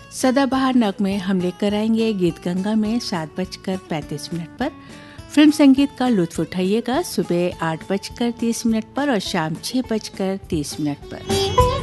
सदाबहार नगमे हम लेकर आएंगे गीत गंगा में 7:35 पर। फिल्म संगीत का लुत्फ उठाइएगा सुबह 8:30 पर और शाम 6:30 पर।